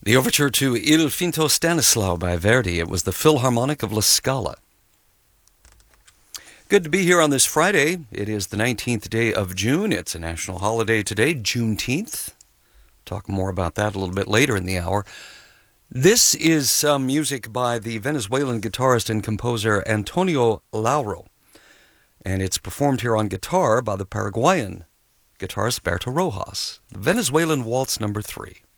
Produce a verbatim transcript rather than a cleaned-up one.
The overture to Il Finto Stanislao by Verdi. It was the Philharmonic of La Scala. Good to be here on this Friday. It is the nineteenth day of June. It's a national holiday today, Juneteenth. Talk more about that a little bit later in the hour. This is some music by the Venezuelan guitarist and composer Antonio Lauro, and it's performed here on guitar by the Paraguayan guitarist Berto Rojas. The Venezuelan Waltz number three.